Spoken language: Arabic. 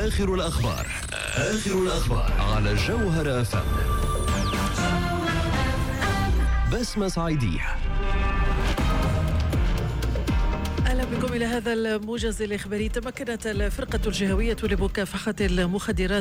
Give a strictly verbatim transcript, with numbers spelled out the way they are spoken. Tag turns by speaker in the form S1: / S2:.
S1: آخر الأخبار آخر الأخبار على جوهر أف أم. بسمة صعيدية.
S2: أهلا بكم إلى هذا الموجز الإخباري. تمكنت الفرقة الجهوية لمكافحة المخدرات